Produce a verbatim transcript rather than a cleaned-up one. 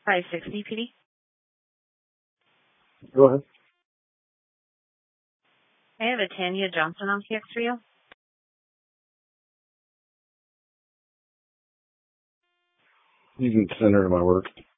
five sixty P D. Go ahead. I have a Tanya Johnson on P X for you. You can send her to my work.